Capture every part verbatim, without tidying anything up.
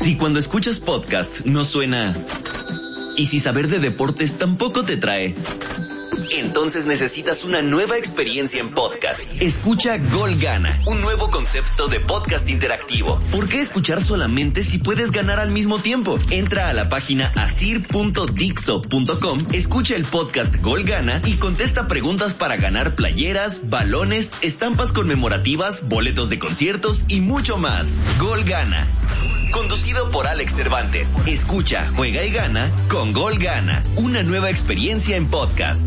Si cuando escuchas podcast no suena... Y si saber de deportes tampoco te trae... Entonces necesitas una nueva experiencia en podcast. Escucha Gol Gana, un nuevo concepto de podcast interactivo. ¿Por qué escuchar solamente si puedes ganar al mismo tiempo? Entra a la página asir punto dixo punto com, escucha el podcast Gol Gana y contesta preguntas para ganar playeras, balones, estampas conmemorativas, boletos de conciertos y mucho más. Gol Gana. Conducido por Alex Cervantes. Escucha, juega y gana con Gol Gana. Una nueva experiencia en podcast.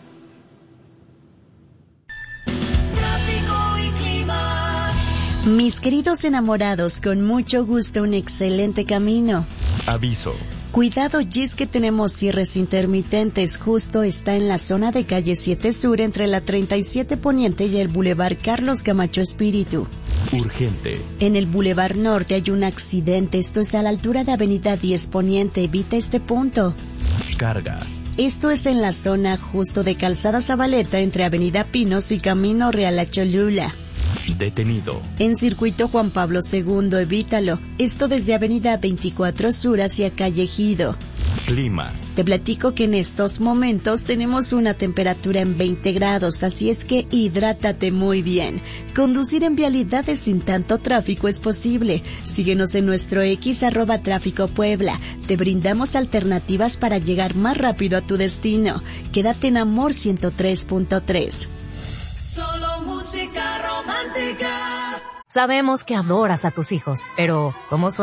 Mis queridos enamorados, con mucho gusto un excelente camino. Aviso. Cuidado, y es que tenemos cierres intermitentes. Justo está en la zona de calle siete Sur entre la treinta y siete Poniente y el Boulevard Carlos Camacho Espíritu. Urgente. En el Boulevard Norte hay un accidente. Esto es a la altura de Avenida diez Poniente. Evita este punto. Carga. Esto es en la zona justo de Calzada Zabaleta entre Avenida Pinos y Camino Real a Cholula. Detenido. En circuito Juan Pablo segundo, evítalo. Esto desde Avenida veinticuatro Sur hacia Calle Ejido. Clima. Te platico que en estos momentos tenemos una temperatura en veinte grados, así es que hidrátate muy bien. Conducir en vialidades sin tanto tráfico es posible. Síguenos en nuestro X arroba Tráfico Puebla. Te brindamos alternativas para llegar más rápido a tu destino. Quédate en Amor ciento tres punto tres. Solo música romántica. Sabemos que adoras a tus hijos, pero ¿cómo suena?